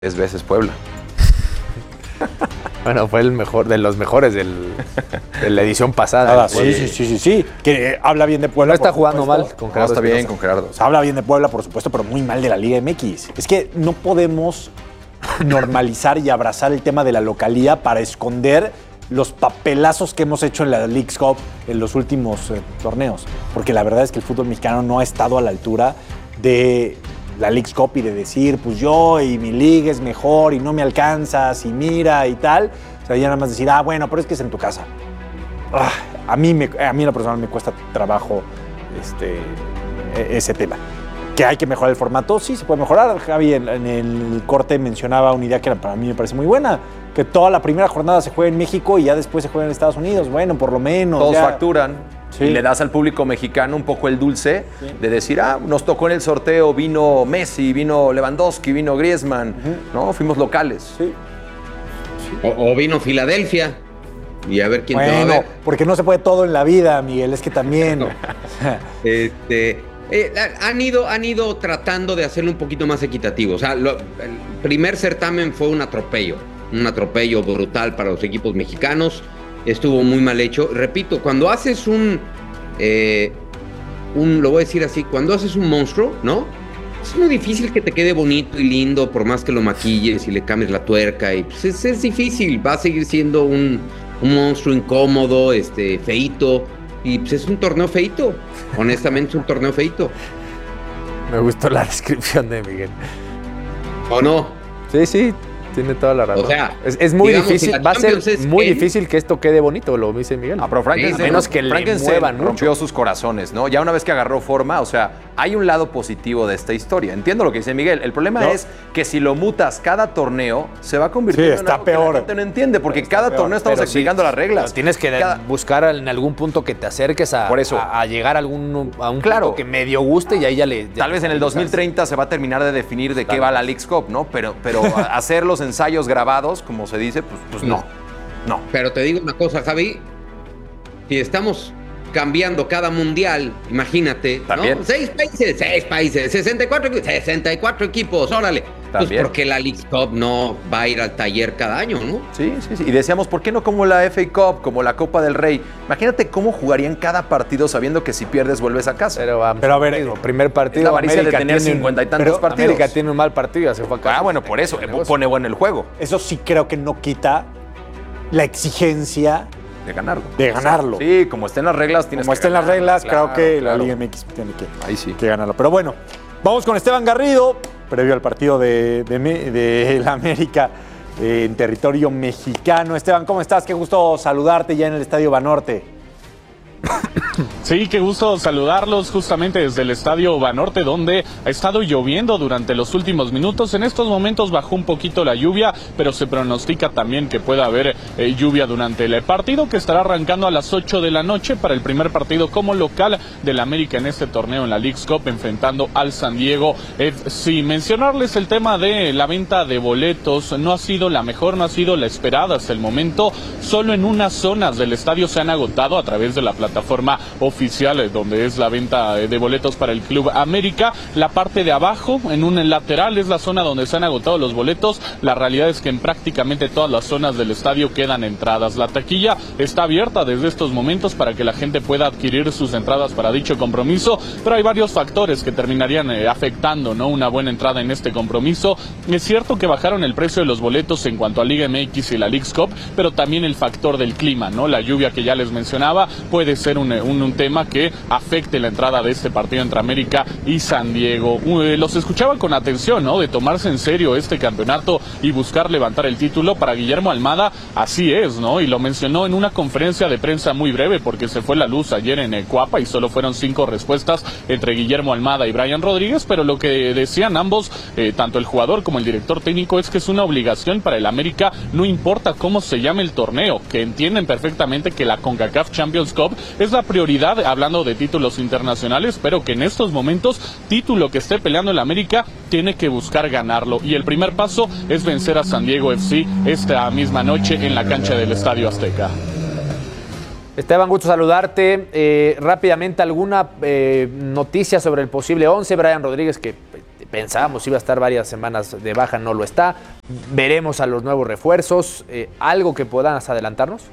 3 veces Puebla. Bueno, fue el mejor de los mejores de la edición pasada. Sí. Que habla bien de Puebla. No está jugando mal con Gerardo. No, está bien con Gerardo. O sea, habla bien de Puebla, por supuesto, pero muy mal de la Liga MX. Es que no podemos normalizar y abrazar el tema de la localía para esconder los papelazos que hemos hecho en la Leagues Cup en los últimos torneos. Porque la verdad es que el fútbol mexicano no ha estado a la altura de la Leagues Cup y de decir, pues yo y mi liga es mejor y no me alcanzas y mira y tal. O sea, ya nada más decir, bueno, pero es que es en tu casa. A mí en lo personal me cuesta trabajo ese tema. ¿Que hay que mejorar el formato? Sí, se puede mejorar. Javi en el corte mencionaba una idea que para mí me parece muy buena, que toda la primera jornada se juega en México y ya después se juega en Estados Unidos. Bueno, por lo menos. Todos ya facturan. Sí. Y le das al público mexicano un poco el dulce de decir, nos tocó en el sorteo, vino Messi, vino Lewandowski, vino Griezmann, ¿no? Fuimos locales. Sí. O vino Filadelfia y a ver quién te va a ver. Porque no se puede todo en la vida, Miguel, es que también. Han ido tratando de hacerlo un poquito más equitativo. O sea, el primer certamen fue un atropello brutal para los equipos mexicanos. Estuvo muy mal hecho. Repito, cuando haces lo voy a decir así, cuando haces un monstruo, ¿no? Es muy difícil que te quede bonito y lindo, por más que lo maquilles y le cambies la tuerca. Y pues es difícil, va a seguir siendo un monstruo incómodo, feíto. Y pues es un torneo feíto. Honestamente, es un torneo feíto. Me gustó la descripción de Miguel. ¿O no? Sí. Tiene toda la razón. O sea, es muy difícil, va a ser muy difícil que esto quede bonito, lo dice Miguel. Pero Frankenstein, a menos que le muevan mucho. Rompió sus corazones, ¿no? Ya una vez que agarró forma, o sea, hay un lado positivo de esta historia. Entiendo lo que dice Miguel. El problema es que si lo mutas cada torneo, se va convirtiendo en algo peor. Que la gente no entiende, porque cada torneo estamos explicando las reglas. Tienes que buscar en algún punto que te acerques a llegar a un punto que medio guste y ahí ya le... Tal vez en el 2030 se va a terminar de definir de qué va la Leagues Cup, ¿no? Pero hacer los ensayos grabados, como se dice, pues no. Pero te digo una cosa, Javi. Si estamos cambiando cada mundial, imagínate, ¿también? ¿no? 6 países, 64 equipos, órale. Pues porque la Leagues Cup no va a ir al taller cada año, ¿no? Sí. Y decíamos, ¿por qué no como la FA Cup, como la Copa del Rey? Imagínate cómo jugarían cada partido sabiendo que si pierdes vuelves a casa. Pero a ver, primer partido. Es la avaricia de tener 50 y tantos partidos. América tiene un mal partido, se fue a casa. Bueno, por eso, pone bueno el juego. Eso sí creo que no quita la exigencia de ganarlo. Sí, como estén las reglas, tienes como que estén las reglas, claro, creo que la Liga MX tiene ahí sí. que ganarlo. Pero bueno, vamos con Esteban Garrido, previo al partido de la América en territorio mexicano. Esteban, ¿cómo estás? Qué gusto saludarte ya en el Estadio Banorte. Sí, qué gusto saludarlos justamente desde el Estadio Banorte, donde ha estado lloviendo durante los últimos minutos. En estos momentos bajó un poquito la lluvia, pero se pronostica también que pueda haber lluvia durante el partido, que estará arrancando a las 8 de la noche para el primer partido como local del América en este torneo en la Leagues Cup, enfrentando al San Diego FC. Mencionarles el tema de la venta de boletos, no ha sido la mejor, no ha sido la esperada hasta el momento. Solo en unas zonas del estadio se han agotado a través de la plataforma oficial, donde es la venta de boletos para el Club América. La parte de abajo, en un lateral, es la zona donde se han agotado los boletos. La realidad es que en prácticamente todas las zonas del estadio quedan entradas. La taquilla está abierta desde estos momentos para que la gente pueda adquirir sus entradas para dicho compromiso, pero hay varios factores que terminarían afectando, ¿no?, una buena entrada en este compromiso. Es cierto que bajaron el precio de los boletos en cuanto a Liga MX y la Leagues Cup, pero también el factor del clima, ¿no? La lluvia que ya les mencionaba puede ser un tema que afecte la entrada de este partido entre América y San Diego. Los escuchaba con atención, ¿no?, de tomarse en serio este campeonato y buscar levantar el título. Para Guillermo Almada así es, ¿no? Y lo mencionó en una conferencia de prensa muy breve, porque se fue la luz ayer en Cuapa y solo fueron 5 respuestas entre Guillermo Almada y Brian Rodríguez, pero lo que decían ambos, tanto el jugador como el director técnico, es que es una obligación para el América, no importa cómo se llame el torneo, que entienden perfectamente que la CONCACAF Champions Cup es la prioridad, hablando de títulos internacionales, pero que en estos momentos, título que esté peleando el América, tiene que buscar ganarlo. Y el primer paso es vencer a San Diego FC esta misma noche en la cancha del Estadio Azteca. Esteban, gusto saludarte. Rápidamente, ¿alguna noticia sobre el posible 11? Brian Rodríguez, que pensábamos iba a estar varias semanas de baja, no lo está. Veremos a los nuevos refuerzos. ¿Algo que puedas adelantarnos?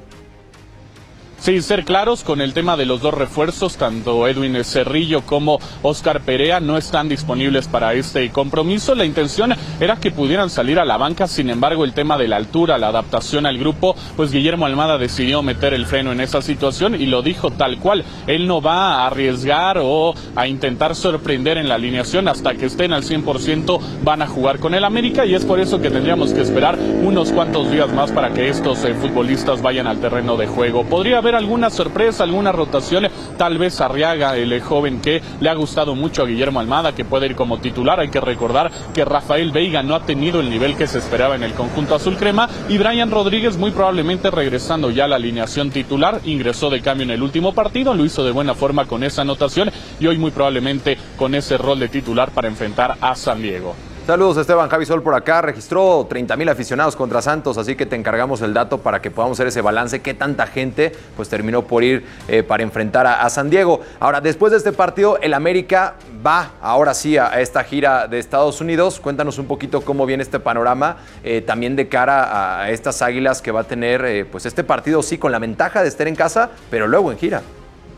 Sí, ser claros con el tema de los dos refuerzos, tanto Edwin Cerrillo como Oscar Perea no están disponibles para este compromiso. La intención era que pudieran salir a la banca, sin embargo el tema de la altura, la adaptación al grupo, pues Guillermo Almada decidió meter el freno en esa situación y lo dijo tal cual. Él no va a arriesgar o a intentar sorprender en la alineación hasta que estén al 100%, van a jugar con el América y es por eso que tendríamos que esperar unos cuantos días más para que estos futbolistas vayan al terreno de juego. Podría haber alguna sorpresa, alguna rotación, tal vez Arriaga, el joven que le ha gustado mucho a Guillermo Almada, que puede ir como titular. Hay que recordar que Rafael Veiga no ha tenido el nivel que se esperaba en el conjunto azul crema y Brian Rodríguez muy probablemente regresando ya a la alineación titular, ingresó de cambio en el último partido, lo hizo de buena forma con esa anotación y hoy muy probablemente con ese rol de titular para enfrentar a San Diego. Saludos, Esteban. Javi Sol por acá. Registró 30,000 aficionados contra Santos, así que te encargamos el dato para que podamos hacer ese balance. ¿Qué tanta gente pues terminó por ir para enfrentar a San Diego? Ahora, después de este partido, el América va ahora sí a esta gira de Estados Unidos. Cuéntanos un poquito cómo viene este panorama, también de cara a estas Águilas que va a tener pues este partido sí con la ventaja de estar en casa, pero luego en gira.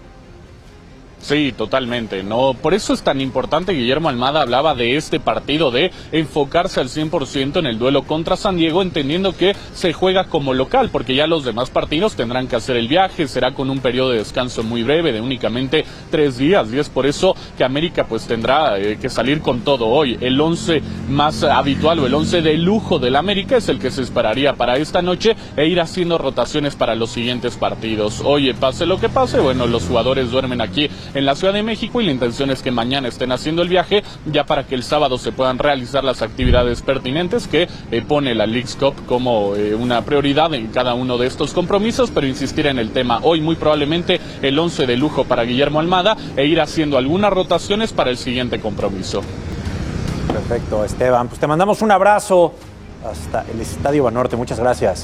Sí, totalmente, ¿no? Por eso es tan importante, Guillermo Almada hablaba de este partido, de enfocarse al 100% en el duelo contra San Diego, entendiendo que se juega como local, porque ya los demás partidos tendrán que hacer el viaje, será con un periodo de descanso muy breve, de únicamente 3 días, y es por eso que América pues tendrá que salir con todo hoy. El 11 más habitual o el 11 de lujo del América es el que se esperaría para esta noche e ir haciendo rotaciones para los siguientes partidos. Oye, pase lo que pase, bueno, los jugadores duermen aquí en la Ciudad de México y la intención es que mañana estén haciendo el viaje ya para que el sábado se puedan realizar las actividades pertinentes que pone la Leagues Cup como una prioridad en cada uno de estos compromisos, pero insistir en el tema hoy muy probablemente el 11 de lujo para Guillermo Almada e ir haciendo algunas rotaciones para el siguiente compromiso. Perfecto, Esteban. Pues te mandamos un abrazo hasta el Estadio Banorte. Muchas gracias.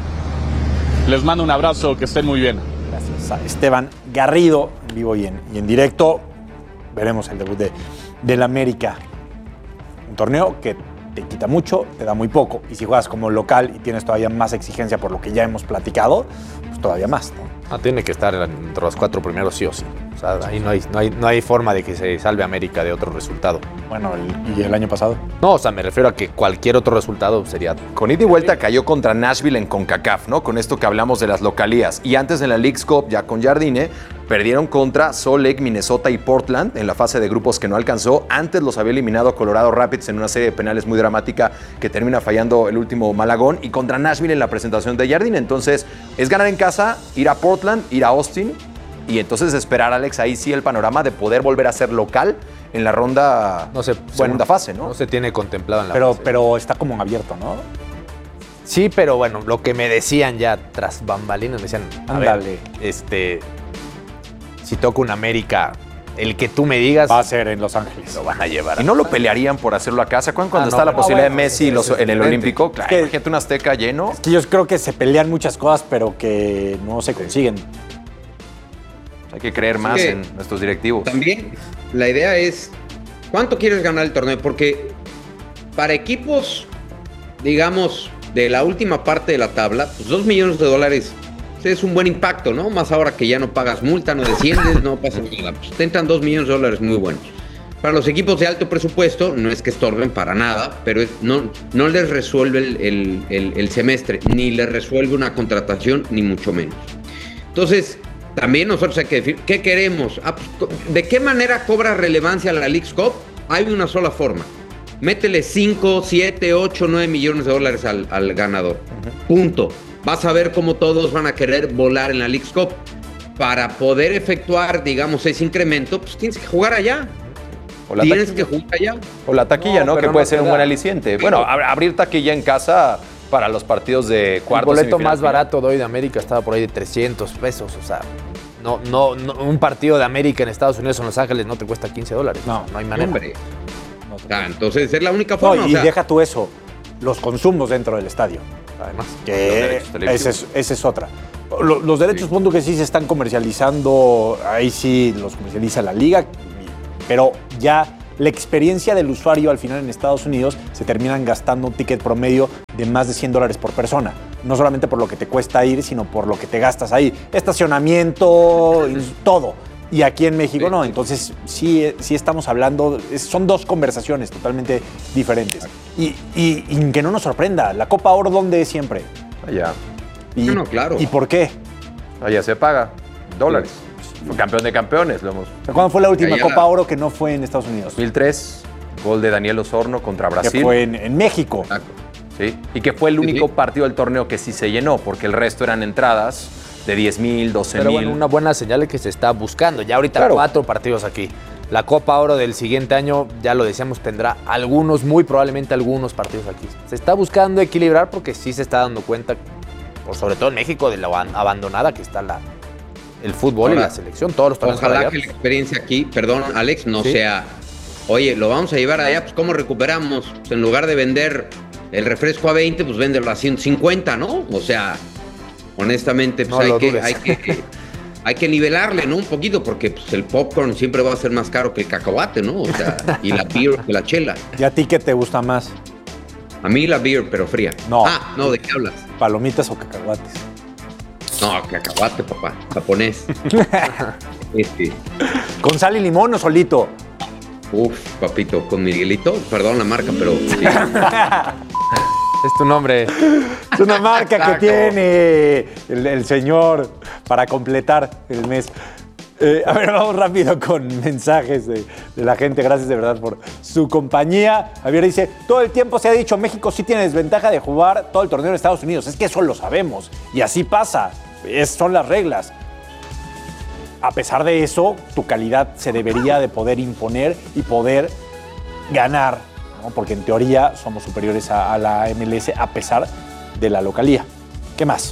Les mando un abrazo, que estén muy bien. Gracias a Esteban Garrido, en vivo y en directo. Veremos el debut del América. Un torneo que te quita mucho, te da muy poco. Y si juegas como local y tienes todavía más exigencia por lo que ya hemos platicado, pues todavía más, ¿no? Tiene que estar entre los 4 primeros sí o sí. O sea, ahí no hay forma de que se salve América de otro resultado. Bueno, ¿y el año pasado? No, o sea, me refiero a que cualquier otro resultado sería... Con ida y vuelta cayó contra Nashville en CONCACAF, ¿no? Con esto que hablamos de las localías. Y antes en la Leagues Cup, ya con Jardine, perdieron contra Salt Lake, Minnesota y Portland en la fase de grupos que no alcanzó. Antes los había eliminado Colorado Rapids en una serie de penales muy dramática que termina fallando el último Malagón. Y contra Nashville en la presentación de Jardine. Entonces, es ganar en casa, ir a Portland, ir a Austin y entonces esperar, Alex, ahí sí el panorama de poder volver a ser local en la ronda, segunda fase, ¿no? No se tiene contemplado en la fase. Pero está como abierto, ¿no? Sí, pero bueno, lo que me decían ya tras bambalinas, me decían, ándale, si toca un América, el que tú me digas... Va a ser en Los Ángeles. Lo van a llevar. ¿Y no lo pelearían por hacerlo acá? ¿Se acuerdan cuando está la posibilidad de Messi en el Olímpico? Claro, es que, imagínate un Azteca lleno. Es que yo creo que se pelean muchas cosas, pero que no se consiguen. Hay que creer más en nuestros directivos. También la idea es, ¿cuánto quieres ganar el torneo? Porque para equipos, digamos, de la última parte de la tabla, pues $2 millones es un buen impacto, ¿no? Más ahora que ya no pagas multa, no desciendes, no pasa nada. Pues te entran $2 millones muy buenos. Para los equipos de alto presupuesto, no es que estorben para nada, pero no les resuelve el semestre, ni les resuelve una contratación, ni mucho menos. Entonces, también nosotros hay que decir, ¿qué queremos? ¿De qué manera cobra relevancia la Leagues Cup? Hay una sola forma. Métele 5, 7, 8, 9 millones de dólares al ganador. Punto. Vas a ver cómo todos van a querer volar en la Leagues Cup. Para poder efectuar, digamos, ese incremento, pues tienes que jugar allá. Tienes que jugar allá. O la taquilla, ¿no? Que puede ser un buen aliciente. Bueno, abrir taquilla en casa para los partidos de cuartos. El boleto más barato de hoy de América estaba por ahí de $300. O sea, no, un partido de América en Estados Unidos o en Los Ángeles no te cuesta $15. No hay manera. Hombre. Entonces es la única forma. Y deja tú eso, los consumos dentro del estadio. Además, que esa es otra. Los derechos, punto que sí se están comercializando, ahí sí los comercializa la liga, pero ya la experiencia del usuario al final en Estados Unidos se terminan gastando un ticket promedio de más de $100 por persona. No solamente por lo que te cuesta ir, sino por lo que te gastas ahí. Estacionamiento, todo. Y aquí en México no. Entonces sí estamos hablando, son dos conversaciones totalmente diferentes. Y que no nos sorprenda, la Copa Oro, ¿dónde es siempre? Allá. No, claro. ¿Y por qué? Allá se paga dólares. Fue campeón de campeones, lo hemos. ¿Cuándo fue la última Copa Oro que no fue en Estados Unidos? 2003, gol de Daniel Osorno contra Brasil. Que fue en México. Exacto. Sí, y que fue el único partido del torneo que sí se llenó, porque el resto eran entradas de 10,000, 12,000. Pero bueno, una buena señal es que se está buscando. Ya ahorita Claro. 4 partidos aquí. La Copa Oro del siguiente año, ya lo decíamos, tendrá muy probablemente algunos partidos aquí. Se está buscando equilibrar porque sí se está dando cuenta, sobre todo en México, de la abandonada que está el fútbol y la selección, todos los torneos. Ojalá que la experiencia aquí, perdón, Alex, no sea, oye, lo vamos a llevar allá, pues ¿cómo recuperamos? Pues en lugar de vender el refresco a 20, pues véndelo a 150, ¿no? O sea, honestamente, pues hay que nivelarle, ¿no? Un poquito, porque pues, el popcorn siempre va a ser más caro que el cacahuate, ¿no? O sea, y la beer que la chela. ¿Y a ti qué te gusta más? A mí la beer, pero fría. No. No, ¿de qué hablas? ¿Palomitas o cacahuates? No, cacahuate, papá, japonés. ¿Con sal y limón o solito? Uf, papito, con Miguelito, perdón la marca, pero sí. Es tu nombre. Es una marca que tiene el señor para completar el mes. A ver, vamos rápido con mensajes de la gente. Gracias de verdad por su compañía. Javier dice, todo el tiempo se ha dicho, México sí tiene desventaja de jugar todo el torneo en Estados Unidos. Es que eso lo sabemos. Y así pasa. Son las reglas. A pesar de eso, tu calidad se debería de poder imponer y poder ganar, ¿no? Porque en teoría somos superiores a la MLS a pesar de la localía. ¿Qué más?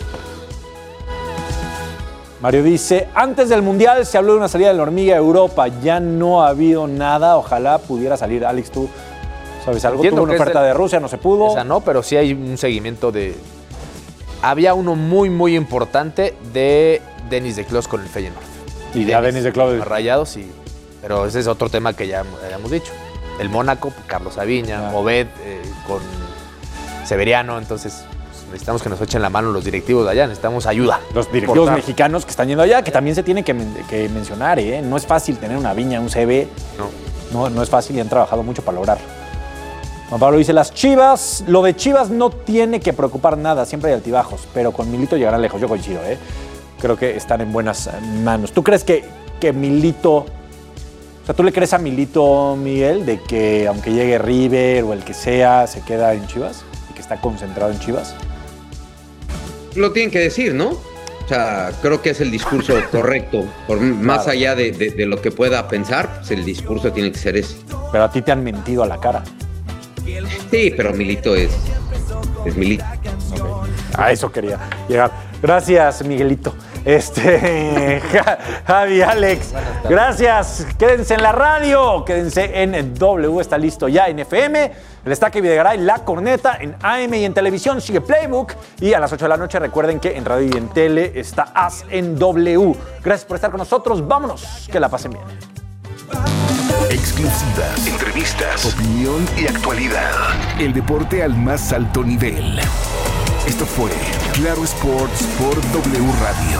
Mario dice, antes del Mundial se habló de una salida de la hormiga a Europa. Ya no ha habido nada. Ojalá pudiera salir. Alex, ¿tú sabes algo? Entiendo Tuvo una que oferta de Rusia, no se pudo. Esa no, pero sí hay un seguimiento de... Había uno muy, muy importante de Denis de Clos con el Feyenoord. Y ya Denis de Clos. Rayados, pero ese es otro tema que ya habíamos dicho. El Mónaco, Carlos Saviña, Obed, con Severiano. Entonces, pues, necesitamos que nos echen la mano los directivos de allá. Necesitamos ayuda. Los directivos mexicanos que están yendo allá, que también se tienen que mencionar, ¿eh? No es fácil tener una viña, un CV. No es fácil y han trabajado mucho para lograrlo. Juan Pablo dice, las Chivas, lo de Chivas no tiene que preocupar nada, siempre hay altibajos, pero con Milito llegarán lejos. Yo coincido, ¿eh? Creo que están en buenas manos. ¿Tú crees que Milito, o sea, tú le crees a Milito, Miguel, de que aunque llegue River o el que sea, se queda en Chivas y que está concentrado en Chivas? Lo tienen que decir, ¿no? O sea, creo que es el discurso correcto. Más allá de lo que pueda pensar, pues el discurso tiene que ser ese. Pero a ti te han mentido a la cara. Sí, pero Milito es Milito. Okay. A eso quería llegar. Gracias, Miguelito. Javi, Alex, gracias. Quédense en la radio, quédense en W, está listo ya en FM, el Destaque Videgaray, La Corneta, en AM y en televisión sigue Playbook. Y a las 8 de la noche recuerden que en radio y en tele está As en W. Gracias por estar con nosotros, vámonos, que la pasen bien. Exclusivas, entrevistas, opinión y actualidad. El deporte al más alto nivel. Esto fue Claro Sports por W Radio.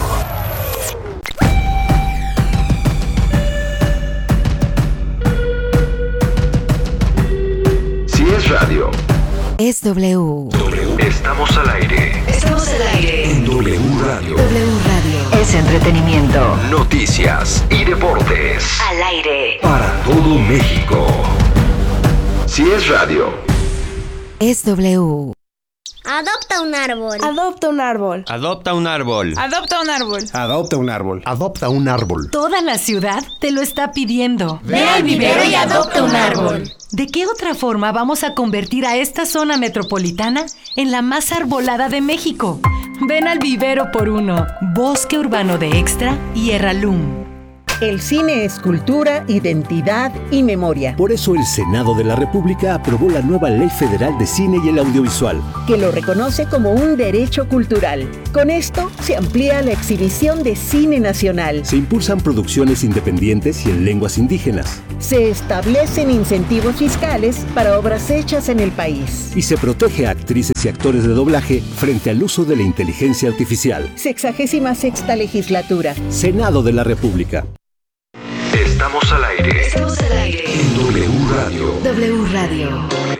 Si es radio, es W. Estamos al aire. Estamos al aire. En W Radio. W Radio. Es entretenimiento. Noticias y deportes. Al aire. Para todo México. Si es radio, es W. Adopta un árbol. Adopta un árbol. Adopta un árbol. Adopta un árbol. adopta un árbol. Adopta un árbol. Toda la ciudad te lo está pidiendo. Ve al vivero y adopta un árbol. ¿De qué otra forma vamos a convertir a esta zona metropolitana en la más arbolada de México? Ven al vivero por uno. Bosque Urbano de Extra y Erralum. El cine es cultura, identidad y memoria. Por eso el Senado de la República aprobó la nueva Ley Federal de Cine y el Audiovisual, que lo reconoce como un derecho cultural. Con esto se amplía la exhibición de cine nacional. Se impulsan producciones independientes y en lenguas indígenas. Se establecen incentivos fiscales para obras hechas en el país. Y se protege a actrices y actores de doblaje frente al uso de la inteligencia artificial. 66ª Legislatura. Senado de la República. Estamos al aire. Estamos al aire. En W Radio. W Radio.